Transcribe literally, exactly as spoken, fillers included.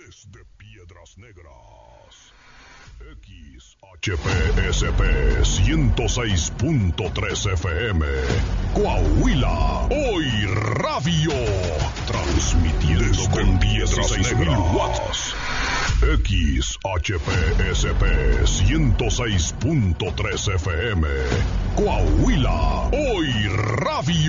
Desde Piedras Negras, X H P S P ciento seis punto tres F M, Coahuila, hoy radio, transmitiendo con dieciséis mil watts. X H P S P ciento seis punto tres F M, Coahuila, hoy radio.